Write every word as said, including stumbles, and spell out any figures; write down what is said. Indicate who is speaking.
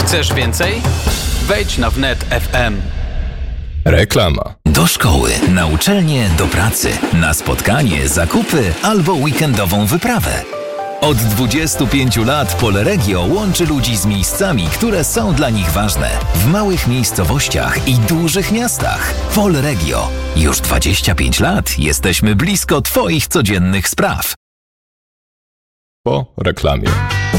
Speaker 1: Chcesz więcej? Wejdź na wnet kropka f m.
Speaker 2: Reklama.
Speaker 3: Do szkoły, na uczelnię, do pracy, na spotkanie, zakupy albo weekendową wyprawę. Od dwudziestu pięciu lat Polregio łączy ludzi z miejscami, które są dla nich ważne. W małych miejscowościach i dużych miastach. Polregio. Już dwadzieścia pięć lat jesteśmy blisko Twoich codziennych spraw.
Speaker 2: Po reklamie.